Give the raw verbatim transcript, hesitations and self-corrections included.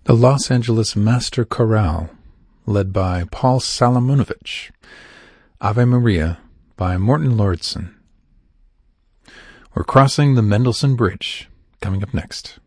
The Los Angeles Master Chorale, led by Paul Salamunovich. Ave Maria by Morten Lauridsen. We're crossing the Mendelssohn Bridge, coming up next.